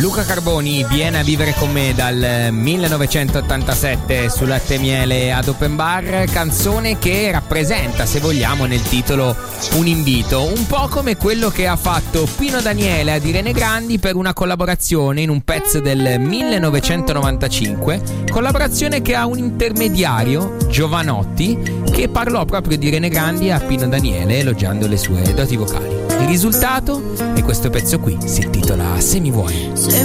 Luca Carboni viene a vivere con me dal 1987 su Latte e Miele ad Open Bar, canzone che rappresenta, se vogliamo, nel titolo un invito, un po' come quello che ha fatto Pino Daniele ad Irene Grandi per una collaborazione in un pezzo del 1995, collaborazione che ha un intermediario, Giovanotti, che parlò proprio di Irene Grandi a Pino Daniele elogiando le sue doti vocali. Il risultato è questo pezzo qui, si intitola Se mi vuoi.